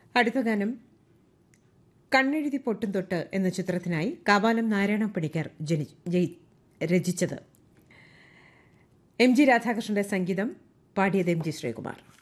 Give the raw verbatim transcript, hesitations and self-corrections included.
അടുത്ത ഗാനം കണ്ണെഴുതി പൊട്ടും തൊട്ട് എന്ന ചിത്രത്തിനായി കാവാലം നാരായണ പണിക്കർ രചിച്ചത്. എം ജി രാധാകൃഷ്ണന്റെ സംഗീതം, പാടിയത് എം ജി ശ്രീകുമാർ.